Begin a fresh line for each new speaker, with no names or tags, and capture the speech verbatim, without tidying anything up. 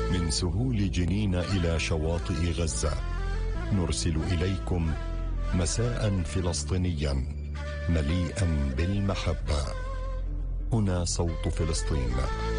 من سهول جنين إلى شواطئ غزة نرسل إليكم مساء فلسطينيا مليئا بالمحبة. هنا صوت فلسطين.